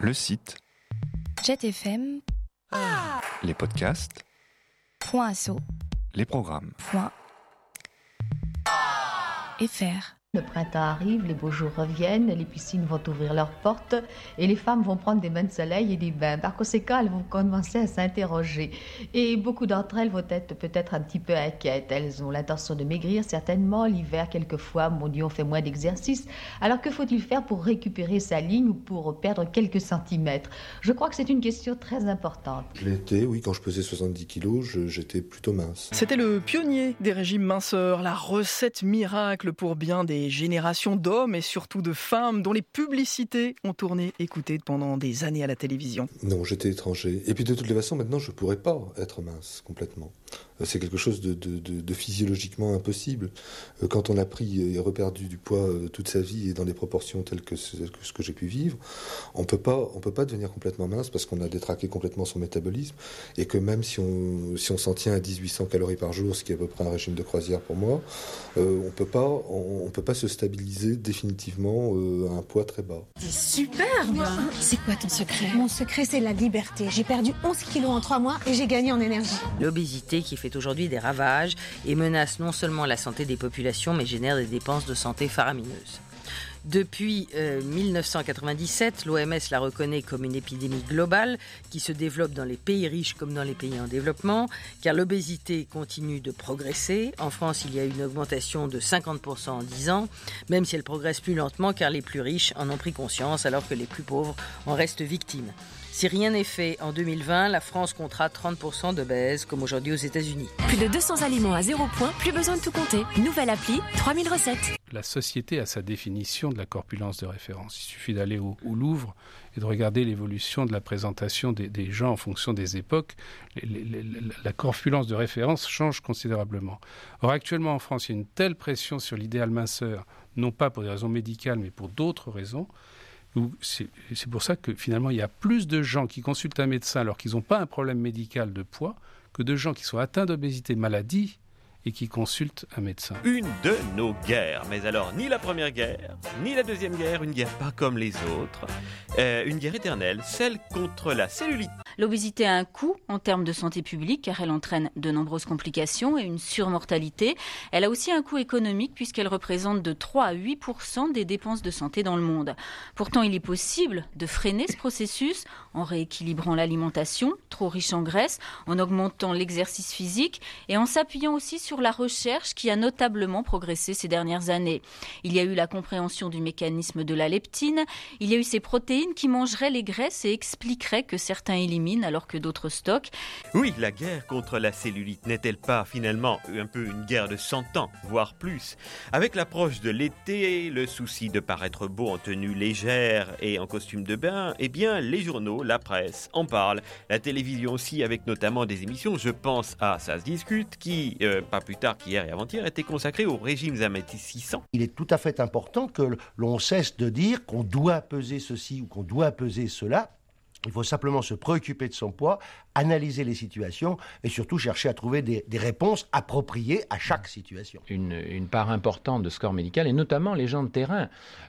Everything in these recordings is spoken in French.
le site, JetFM, les podcasts, .asso, les programmes. .fr. Le printemps arrive, les beaux jours reviennent, les piscines vont ouvrir leurs portes et les femmes vont prendre des bains de soleil et des bains. Par conséquent, elles vont commencer à s'interroger. Et beaucoup d'entre elles vont être peut-être un petit peu inquiètes. Elles ont l'intention de maigrir, certainement. L'hiver, quelquefois, mon Dieu, on fait moins d'exercice. Alors que faut-il faire pour récupérer sa ligne ou pour perdre quelques centimètres? Je crois que c'est une question très importante. Je l'étais, oui, quand je pesais 70 kilos, j'étais plutôt mince. C'était le pionnier des régimes minceurs, la recette miracle pour bien des générations d'hommes et surtout de femmes dont les publicités ont tourné, écoutées pendant des années à la télévision. Non, j'étais étranger. Et puis de toutes les façons, maintenant, je ne pourrais pas être mince complètement. C'est quelque chose de physiologiquement impossible. Quand on a pris et reperdu du poids toute sa vie et dans des proportions telles que ce que j'ai pu vivre, on peut pas devenir complètement mince parce qu'on a détraqué complètement son métabolisme et que même si on s'en tient à 1800 calories par jour, ce qui est à peu près un régime de croisière pour moi, on peut pas se stabiliser définitivement à un poids très bas. C'est superbe! C'est quoi ton secret? Mon secret, c'est la liberté. J'ai perdu 11 kilos en 3 mois et j'ai gagné en énergie. L'obésité qui fait aujourd'hui des ravages et menace non seulement la santé des populations, mais génère des dépenses de santé faramineuses. Depuis 1997, l'OMS la reconnaît comme une épidémie globale qui se développe dans les pays riches comme dans les pays en développement, car l'obésité continue de progresser. En France, il y a une augmentation de 50% en 10 ans, même si elle progresse plus lentement car les plus riches en ont pris conscience alors que les plus pauvres en restent victimes. Si rien n'est fait en 2020, la France comptera 30% d'obèses, comme aujourd'hui aux États-Unis. Plus de 200 aliments à 0 point, plus besoin de tout compter. Nouvelle appli, 3000 recettes. La société a sa définition de la corpulence de référence. Il suffit d'aller au Louvre et de regarder l'évolution de la présentation des gens en fonction des époques. La corpulence de référence change considérablement. Or, actuellement en France, il y a une telle pression sur l'idéal minceur, non pas pour des raisons médicales, mais pour d'autres raisons. C'est pour ça que finalement il y a plus de gens qui consultent un médecin alors qu'ils n'ont pas un problème médical de poids que de gens qui sont atteints d'obésité maladie et qui consultent un médecin. Une de nos guerres, mais alors ni la première guerre, ni la deuxième guerre, une guerre pas comme les autres, une guerre éternelle, celle contre la cellulite. L'obésité a un coût en termes de santé publique car elle entraîne de nombreuses complications et une surmortalité. Elle a aussi un coût économique puisqu'elle représente de 3 à 8% des dépenses de santé dans le monde. Pourtant, il est possible de freiner ce processus en rééquilibrant l'alimentation, trop riche en graisse, en augmentant l'exercice physique et en s'appuyant aussi sur la recherche qui a notablement progressé ces dernières années. Il y a eu la compréhension du mécanisme de la leptine, il y a eu ces protéines qui mangeraient les graisses et expliqueraient que certains éliminent alors que d'autres stockent. Oui, la guerre contre la cellulite n'est-elle pas finalement un peu une guerre de 100 ans, voire plus? Avec l'approche de l'été, le souci de paraître beau en tenue légère et en costume de bain, eh bien les journaux, la presse en parlent, la télévision aussi avec notamment des émissions, je pense à Ça se discute, qui, pas plus tard qu'hier et avant-hier, était consacrée aux régimes amincissants. Il est tout à fait important que l'on cesse de dire qu'on doit peser ceci ou qu'on doit peser cela. Il faut simplement se préoccuper de son poids, analyser les situations et surtout chercher à trouver des réponses appropriées à chaque situation. Une part importante de ce corps médical, et notamment les gens de terrain,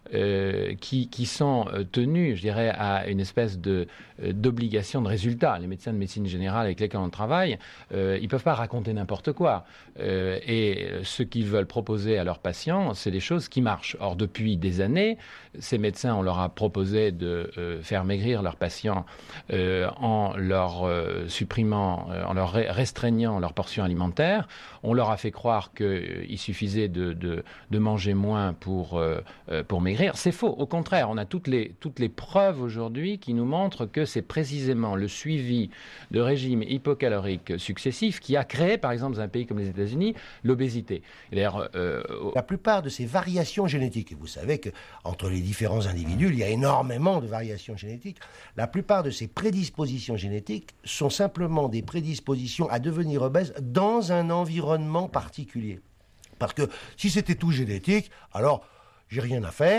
qui sont tenus, je dirais, à une espèce d'obligation de résultat. Les médecins de médecine générale avec lesquels on travaille, ils ne peuvent pas raconter n'importe quoi. Et ce qu'ils veulent proposer à leurs patients, c'est des choses qui marchent. Or, depuis des années, ces médecins, on leur a proposé de faire maigrir leurs patients en leur supprimant, en leur restreignant leur portion alimentaire. On leur a fait croire qu'il suffisait de manger moins pour maigrir. C'est faux. Au contraire, on a toutes les preuves aujourd'hui qui nous montrent que c'est précisément le suivi de régimes hypocaloriques successifs qui a créé, par exemple, dans un pays comme les États-Unis, l'obésité. Et d'ailleurs, la plupart de ces variations génétiques, et vous savez qu'entre les différents individus, il y a énormément de variations génétiques, la plupart de ces prédispositions génétiques sont simplement des prédispositions à devenir obèse dans un environnement particulier. Parce que si c'était tout génétique, alors j'ai rien à faire,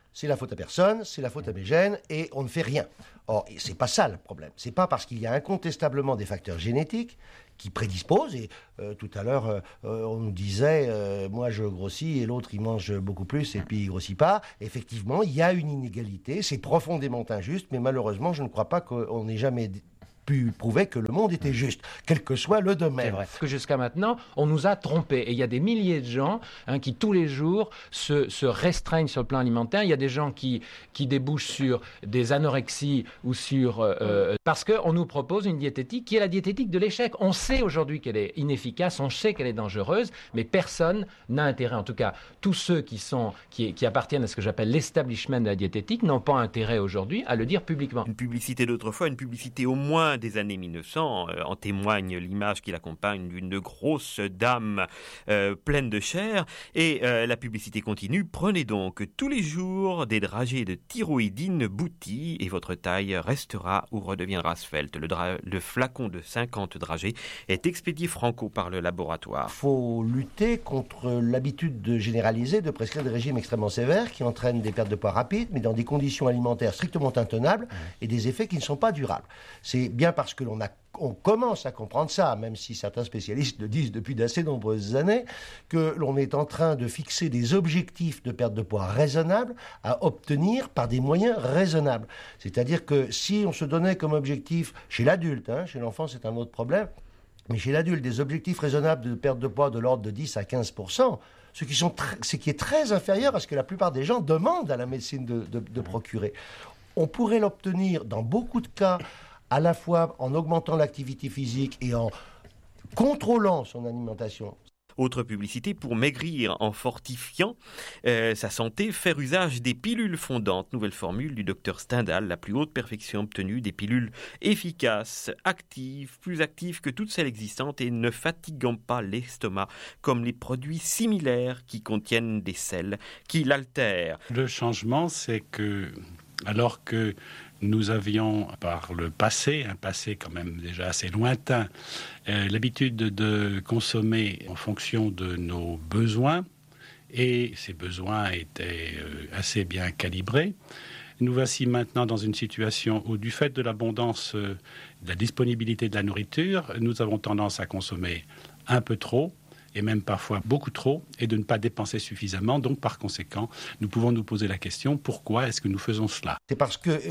c'est la faute à personne, c'est la faute à mes gènes, et on ne fait rien. Or, c'est pas ça le problème. C'est pas parce qu'il y a incontestablement des facteurs génétiques qui prédisposent, et tout à l'heure, on nous disait, moi je grossis et l'autre il mange beaucoup plus et puis il grossit pas. Effectivement, il y a une inégalité, c'est profondément injuste, mais malheureusement, je ne crois pas qu'on ait jamais pu prouver que le monde était juste, quel que soit le domaine. C'est vrai. Parce que jusqu'à maintenant, on nous a trompés. Et il y a des milliers de gens qui, tous les jours, se restreignent sur le plan alimentaire. Il y a des gens qui débouchent sur des anorexies ou sur... parce qu'on nous propose une diététique qui est la diététique de l'échec. On sait aujourd'hui qu'elle est inefficace, on sait qu'elle est dangereuse, mais personne n'a intérêt, en tout cas, tous ceux qui appartiennent à ce que j'appelle l'establishment de la diététique, n'ont pas intérêt aujourd'hui à le dire publiquement. Une publicité d'autrefois, une publicité au moins des années 1900, en témoigne l'image qui l'accompagne d'une grosse dame pleine de chair. Et la publicité continue. Prenez donc tous les jours des dragées de thyroïdine Bouti et votre taille restera ou redeviendra svelte. Le flacon de 50 dragées est expédié franco par le laboratoire. Il faut lutter contre l'habitude généralisée de prescrire des régimes extrêmement sévères qui entraînent des pertes de poids rapides, mais dans des conditions alimentaires strictement intenables et des effets qui ne sont pas durables. C'est bien parce que on commence à comprendre ça, même si certains spécialistes le disent depuis d'assez nombreuses années, que l'on est en train de fixer des objectifs de perte de poids raisonnables à obtenir par des moyens raisonnables. C'est-à-dire que si on se donnait comme objectif, chez l'adulte, chez l'enfant c'est un autre problème, mais chez l'adulte, des objectifs raisonnables de perte de poids de l'ordre de 10 à 15%, ce qui est très inférieur à ce que la plupart des gens demandent à la médecine de procurer. On pourrait l'obtenir dans beaucoup de cas à la fois en augmentant l'activité physique et en contrôlant son alimentation. Autre publicité pour maigrir en fortifiant sa santé, faire usage des pilules fondantes. Nouvelle formule du docteur Stendhal, la plus haute perfection obtenue, des pilules efficaces, actives, plus actives que toutes celles existantes et ne fatiguant pas l'estomac, comme les produits similaires qui contiennent des sels qui l'altèrent. Le changement, c'est que, alors que nous avions par le passé, un passé quand même déjà assez lointain, l'habitude de consommer en fonction de nos besoins, et ces besoins étaient assez bien calibrés. Nous voici maintenant dans une situation où, du fait de l'abondance, de la disponibilité de la nourriture, nous avons tendance à consommer un peu trop, et même parfois beaucoup trop, et de ne pas dépenser suffisamment. Donc, par conséquent, nous pouvons nous poser la question, pourquoi est-ce que nous faisons cela ? C'est parce que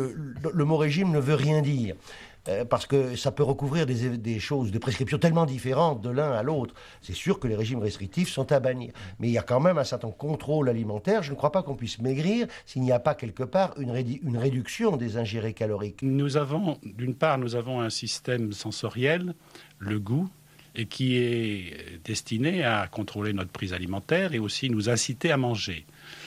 le mot régime ne veut rien dire. Parce que ça peut recouvrir des choses, des prescriptions tellement différentes de l'un à l'autre. C'est sûr que les régimes restrictifs sont à bannir. Mais il y a quand même un certain contrôle alimentaire. Je ne crois pas qu'on puisse maigrir s'il n'y a pas quelque part une réduction des ingérés caloriques. D'une part, nous avons un système sensoriel, le goût, et qui est destiné à contrôler notre prise alimentaire et aussi nous inciter à manger.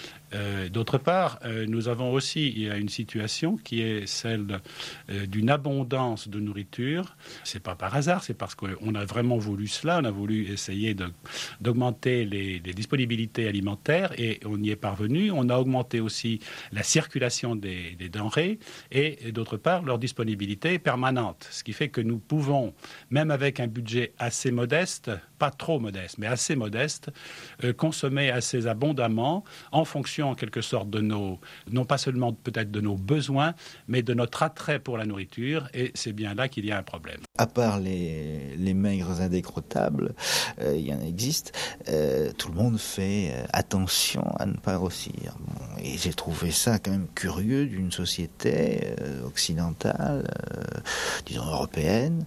D'autre part, nous avons aussi une situation qui est celle d'une abondance de nourriture. C'est pas par hasard, c'est parce qu'on a vraiment voulu cela. On a voulu essayer d'augmenter les disponibilités alimentaires et on y est parvenu. On a augmenté aussi la circulation des denrées et d'autre part leur disponibilité permanente. Ce qui fait que nous pouvons, même avec un budget assez modeste, pas trop modeste, mais assez modeste, consommer assez abondamment en fonction en quelque sorte de non pas seulement peut-être de nos besoins, mais de notre attrait pour la nourriture, et c'est bien là qu'il y a un problème. À part les maigres indécrottables, il y en existe, tout le monde fait attention à ne pas grossir. Bon, et j'ai trouvé ça quand même curieux d'une société occidentale, disons européenne,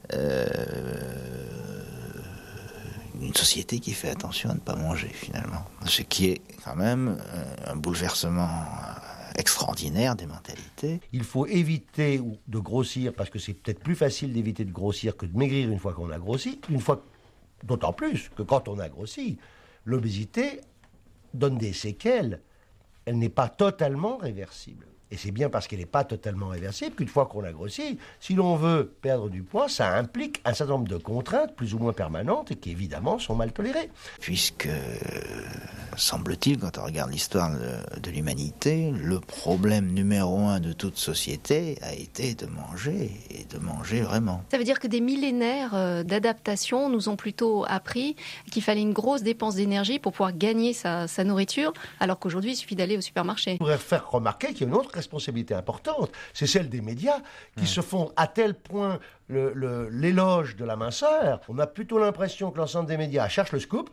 une société qui fait attention à ne pas manger, finalement. Ce qui est quand même un bouleversement extraordinaire des mentalités. Il faut éviter de grossir, parce que c'est peut-être plus facile d'éviter de grossir que de maigrir une fois qu'on a grossi. D'autant plus que quand on a grossi, l'obésité donne des séquelles. Elle n'est pas totalement réversible. Et c'est bien parce qu'elle n'est pas totalement réversible qu'une fois qu'on a grossi, si l'on veut perdre du poids, ça implique un certain nombre de contraintes plus ou moins permanentes et qui évidemment sont mal tolérées. Puisque, semble-t-il, quand on regarde l'histoire de l'humanité, le problème numéro 1 de toute société a été de manger, et de manger vraiment. Ça veut dire que des millénaires d'adaptation nous ont plutôt appris qu'il fallait une grosse dépense d'énergie pour pouvoir gagner sa nourriture, alors qu'aujourd'hui il suffit d'aller au supermarché. Je voudrais faire remarquer qu'il y a une autre responsabilité importante, c'est celle des médias qui se font à tel point l'éloge de la minceur. On a plutôt l'impression que l'ensemble des médias cherchent le scoop,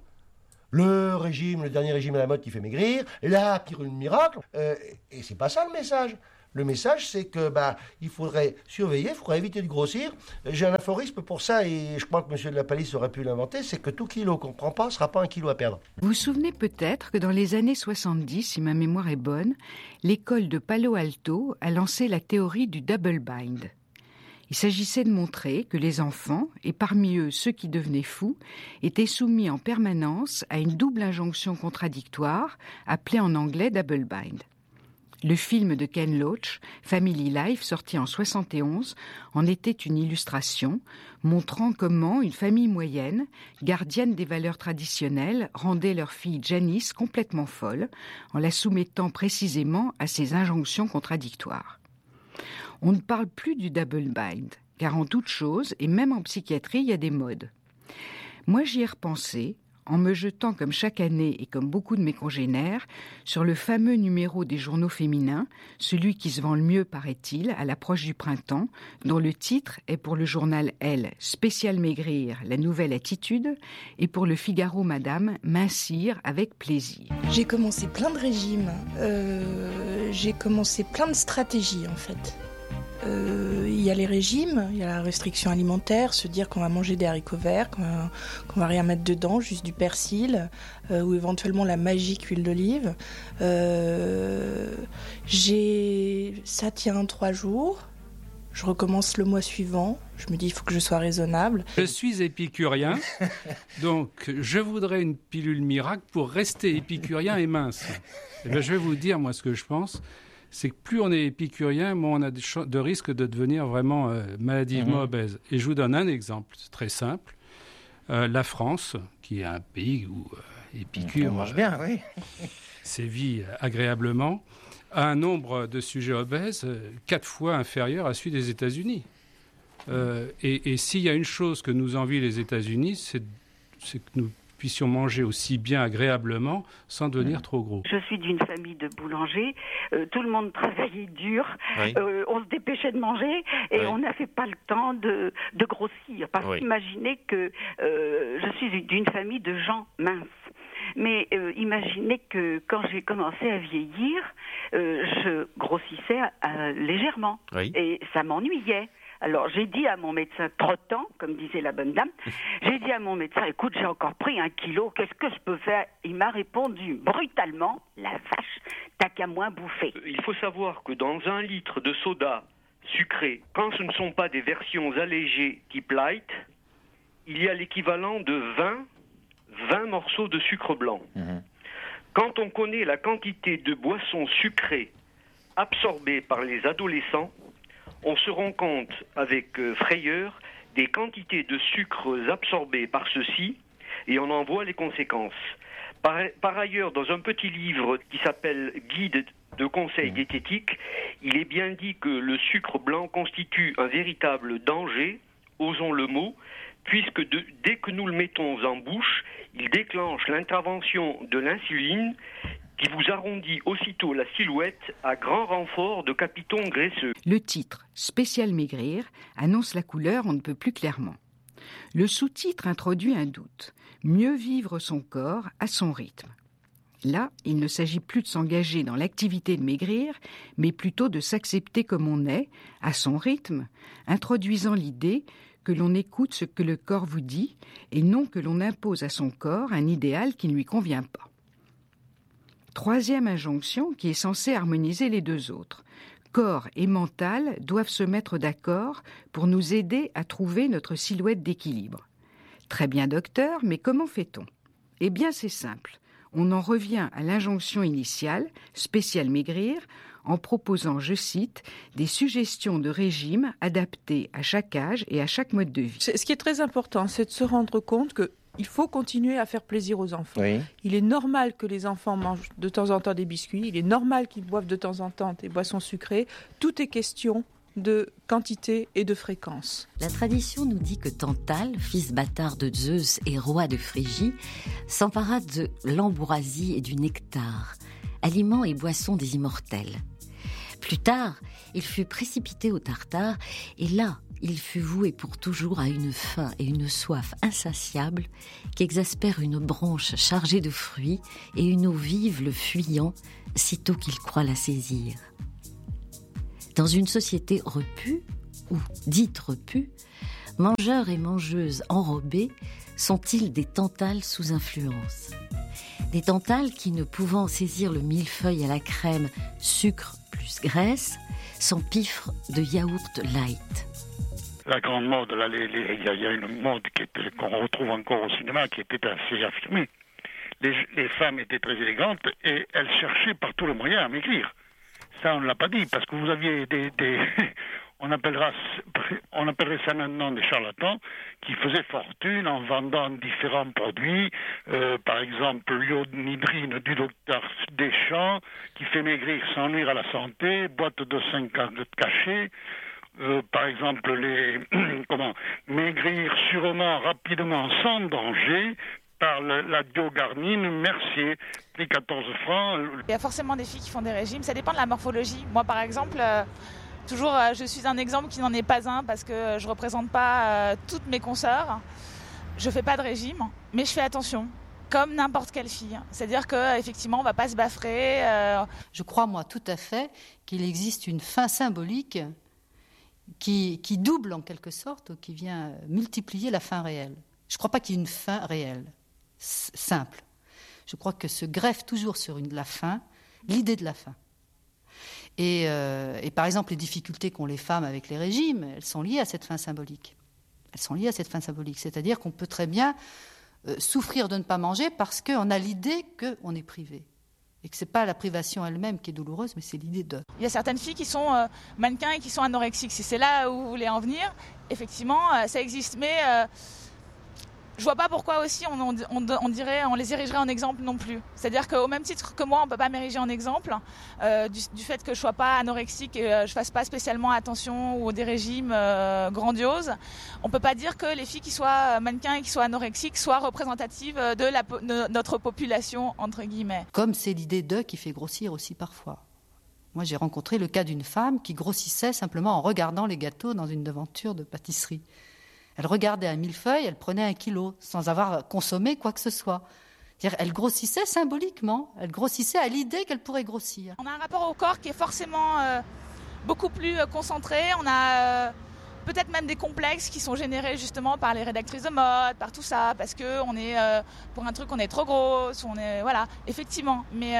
le dernier régime à la mode qui fait maigrir, la pilule miracle, et c'est pas ça le message. Le message, c'est que il faudrait surveiller, il faudrait éviter de grossir. J'ai un aphorisme pour ça, et je crois que M. de la Palisse aurait pu l'inventer, c'est que tout kilo qu'on ne prend pas ne sera pas un kilo à perdre. Vous vous souvenez peut-être que dans les années 70, si ma mémoire est bonne, l'école de Palo Alto a lancé la théorie du double bind. Il s'agissait de montrer que les enfants, et parmi eux ceux qui devenaient fous, étaient soumis en permanence à une double injonction contradictoire, appelée en anglais double bind. Le film de Ken Loach, Family Life, sorti en 1971, en était une illustration, montrant comment une famille moyenne, gardienne des valeurs traditionnelles, rendait leur fille Janice complètement folle, en la soumettant précisément à ces injonctions contradictoires. On ne parle plus du double bind, car en toute chose, et même en psychiatrie, il y a des modes. Moi, j'y ai repensé, en me jetant comme chaque année et comme beaucoup de mes congénères sur le fameux numéro des journaux féminins, celui qui se vend le mieux paraît-il à l'approche du printemps, dont le titre est pour le journal Elle, Spécial Maigrir, la nouvelle attitude, et pour le Figaro Madame, Mincir avec plaisir. J'ai commencé plein de régimes, j'ai commencé plein de stratégies en fait. Il y a les régimes, il y a la restriction alimentaire, se dire qu'on va manger des haricots verts, qu'on va rien mettre dedans, juste du persil ou éventuellement la magique huile d'olive. Ça tient 3 jours, je recommence le mois suivant, je me dis il faut que je sois raisonnable. Je suis épicurien, donc je voudrais une pilule miracle pour rester épicurien et mince. Et bien, je vais vous dire moi ce que je pense. C'est que plus on est épicurien, moins on a de risques de devenir vraiment maladivement obèse. Et je vous donne un exemple très simple. La France, qui est un pays où Épicure mange bien, oui. sévit agréablement, a un nombre de sujets obèses 4 fois inférieur à celui des États-Unis. Et s'il y a une chose que nous envient les États-Unis, c'est que nous puissions manger aussi bien agréablement sans devenir trop gros. Je suis d'une famille de boulangers, tout le monde travaillait dur, oui. On se dépêchait de manger et on n'avait pas le temps de grossir. Parce qu'imaginez que je suis d'une famille de gens minces. Mais imaginez que quand j'ai commencé à vieillir, je grossissais légèrement et ça m'ennuyait. Alors, j'ai dit à mon médecin trottant, comme disait la bonne dame, j'ai dit à mon médecin, écoute, j'ai encore pris 1 kilo, qu'est-ce que je peux faire? Il m'a répondu brutalement, la vache, t'as qu'à moins bouffer. Il faut savoir que dans 1 litre de soda sucré, quand ce ne sont pas des versions allégées type light, il y a l'équivalent de 20 morceaux de sucre blanc. Quand on connaît la quantité de boissons sucrées absorbées par les adolescents, on se rend compte avec frayeur des quantités de sucres absorbés par ceux-ci et on en voit les conséquences. Par ailleurs, dans un petit livre qui s'appelle « Guide de conseils diététiques », il est bien dit que le sucre blanc constitue un véritable danger, osons le mot, puisque dès que nous le mettons en bouche, il déclenche l'intervention de l'insuline qui vous arrondit aussitôt la silhouette à grand renfort de capitons graisseux. Le titre, Spécial Maigrir, annonce la couleur on ne peut plus clairement. Le sous-titre introduit un doute. Mieux vivre son corps à son rythme. Là, il ne s'agit plus de s'engager dans l'activité de maigrir, mais plutôt de s'accepter comme on est, à son rythme, introduisant l'idée que l'on écoute ce que le corps vous dit et non que l'on impose à son corps un idéal qui ne lui convient pas. 3e injonction qui est censée harmoniser les 2 autres. Corps et mental doivent se mettre d'accord pour nous aider à trouver notre silhouette d'équilibre. Très bien docteur, mais comment fait-on? Eh bien c'est simple. On en revient à l'injonction initiale, spécial maigrir, en proposant, je cite, des suggestions de régime adaptées à chaque âge et à chaque mode de vie. Ce qui est très important, c'est de se rendre compte qu'il faut continuer à faire plaisir aux enfants. Oui. Il est normal que les enfants mangent de temps en temps des biscuits, il est normal qu'ils boivent de temps en temps des boissons sucrées. Tout est question de quantité et de fréquence. La tradition nous dit que Tantale, fils bâtard de Zeus et roi de Phrygie, s'empara de l'ambroisie et du nectar, aliments et boissons des immortels. Plus tard, il fut précipité au Tartare et là, il fut voué pour toujours à une faim et une soif insatiables qui exaspèrent une branche chargée de fruits et une eau vive le fuyant sitôt qu'il croit la saisir. Dans une société repue, ou dite repue, mangeurs et mangeuses enrobés sont-ils des Tantales sous influence. Des Tantales qui, ne pouvant saisir le millefeuille à la crème sucre plus graisse, s'empiffrent de yaourt light. La grande mode, il y a une mode qu'on retrouve encore au cinéma qui était assez affirmée. Les femmes étaient très élégantes et elles cherchaient par tous les moyens à maigrir. Ça, on ne l'a pas dit, parce que vous aviez on appellerait ça maintenant des charlatans qui faisaient fortune en vendant différents produits, par exemple l'iodnidrine du docteur Deschamps, qui fait maigrir sans nuire à la santé, boîte de 5 de cachet, par exemple maigrir sûrement, rapidement, sans danger, par la biogarnine Mercier, prix 14 francs. Il y a forcément des filles qui font des régimes, ça dépend de la morphologie. Moi par exemple, je suis un exemple qui n'en est pas un parce que je ne représente pas toutes mes consoeurs. Je ne fais pas de régime, mais je fais attention, comme n'importe quelle fille. C'est-à-dire qu'effectivement, on ne va pas se baffrer. Je crois, moi, tout à fait qu'il existe une faim symbolique qui double en quelque sorte, ou qui vient multiplier la faim réelle. Je ne crois pas qu'il y ait une faim réelle, simple. Je crois que se greffe toujours sur la faim, l'idée de la faim. Et par exemple, les difficultés qu'ont les femmes avec les régimes, elles sont liées à cette faim symbolique. C'est-à-dire qu'on peut très bien souffrir de ne pas manger parce qu'on a l'idée qu'on est privé. Et que ce n'est pas la privation elle-même qui est douloureuse, mais c'est l'idée de. Il y a certaines filles qui sont mannequins et qui sont anorexiques. Si c'est là où vous voulez en venir, effectivement, ça existe. Mais je vois pas pourquoi aussi on les érigerait en exemple non plus. C'est-à-dire qu'au même titre que moi, on peut pas m'ériger en exemple du fait que je sois pas anorexique et je fasse pas spécialement attention ou des régimes grandioses. On peut pas dire que les filles qui soient mannequins et qui soient anorexiques soient représentatives de notre population entre guillemets. Comme c'est l'idée d'eux qui fait grossir aussi parfois. Moi, j'ai rencontré le cas d'une femme qui grossissait simplement en regardant les gâteaux dans une devanture de pâtisserie. Elle regardait un millefeuille, elle prenait 1 kilo, sans avoir consommé quoi que ce soit. C'est-à-dire, elle grossissait symboliquement, elle grossissait à l'idée qu'elle pourrait grossir. On a un rapport au corps qui est forcément beaucoup plus concentré. On a peut-être même des complexes qui sont générés justement par les rédactrices de mode, par tout ça, parce qu'on est, pour un truc, on est trop grosse, voilà, effectivement. Mais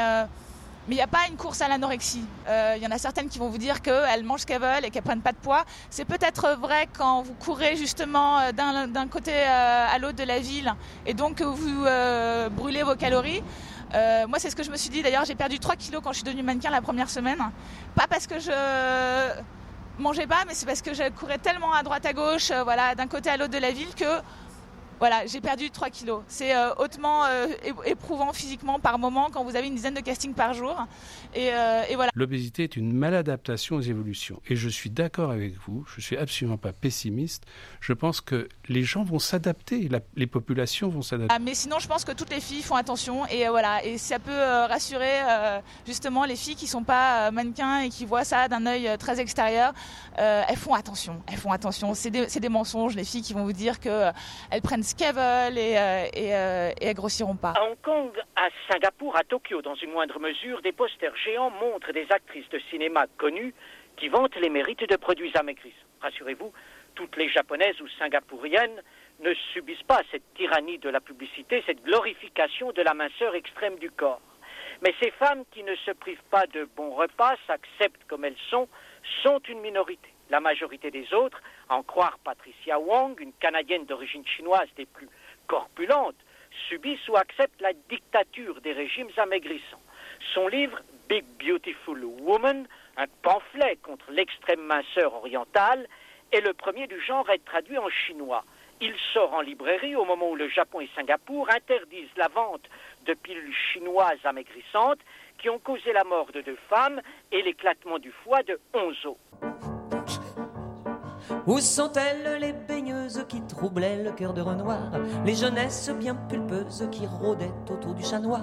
il n'y a pas une course à l'anorexie. Il y en a certaines qui vont vous dire qu'elles mangent ce qu'elles veulent et qu'elles ne prennent pas de poids. C'est peut-être vrai quand vous courez justement d'un côté à l'autre de la ville et donc que vous brûlez vos calories. Moi, c'est ce que je me suis dit. D'ailleurs, j'ai perdu 3 kilos quand je suis devenue mannequin la première semaine. Pas parce que je mangeais pas, mais c'est parce que je courais tellement à droite à gauche, voilà, d'un côté à l'autre de la ville que... Voilà, j'ai perdu 3 kilos. C'est hautement éprouvant physiquement par moment quand vous avez une dizaine de castings par jour. Et voilà. L'obésité est une maladaptation aux évolutions. Et je suis d'accord avec vous, je ne suis absolument pas pessimiste. Je pense que les gens vont s'adapter, les populations vont s'adapter. Mais sinon, je pense que toutes les filles font attention. Et voilà, et ça peut rassurer justement les filles qui ne sont pas mannequins et qui voient ça d'un œil très extérieur. Elles font attention. C'est des mensonges, les filles qui vont vous dire qu'elles prennent ce qu'elles veulent et elles grossiront pas. À Hong Kong, à Singapour, à Tokyo, dans une moindre mesure, des posters géants montrent des actrices de cinéma connues qui vantent les mérites de produits amaigrissants. Rassurez-vous, toutes les japonaises ou singapouriennes ne subissent pas cette tyrannie de la publicité, cette glorification de la minceur extrême du corps. Mais ces femmes qui ne se privent pas de bons repas, s'acceptent comme elles sont une minorité. La majorité des autres, à en croire Patricia Wong, une Canadienne d'origine chinoise des plus corpulentes, subissent ou acceptent la dictature des régimes amaigrissants. Son livre « Big Beautiful Woman » un pamphlet contre l'extrême minceur orientale, est le premier du genre à être traduit en chinois. Il sort en librairie au moment où le Japon et Singapour interdisent la vente de pilules chinoises amaigrissantes qui ont causé la mort de 2 femmes et l'éclatement du foie de 11 os. Où sont-elles les baigneuses qui troublaient le cœur de Renoir, les jeunesses bien pulpeuses qui rôdaient autour du chat noir?